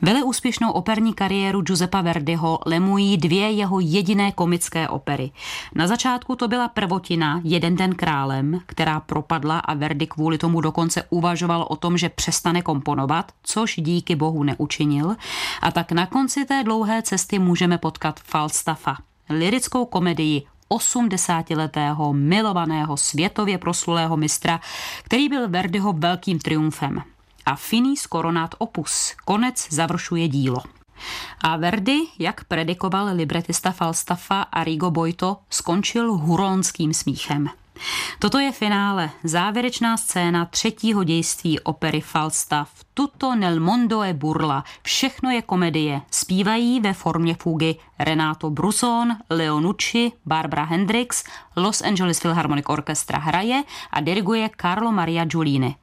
Veleúspěšnou operní kariéru Giuseppa Verdiho lemují dvě jeho jediné komické opery. Na začátku to byla prvotina Jeden den králem, která propadla a Verdi kvůli tomu dokonce uvažoval o tom, že přestane komponovat, což díky bohu neučinil. A tak na konci té dlouhé cesty můžeme potkat Falstaffa, lyrickou komedii 80letého milovaného světově proslulého mistra, který byl Verdiho velkým triumfem. A finis coronat opus, konec završuje dílo. A Verdi, jak predikoval libretista Falstaffa Arrigo Boito, skončil huronským smíchem. Toto je finále, závěrečná scéna třetího dějství opery Falstaff. Tutto nel mondo è burla, všechno je komedie. Zpívají ve formě fugy Renato Brusson, Leo Nucci, Barbara Hendricks, Los Angeles Philharmonic Orchestra hraje a diriguje Carlo Maria Giulini.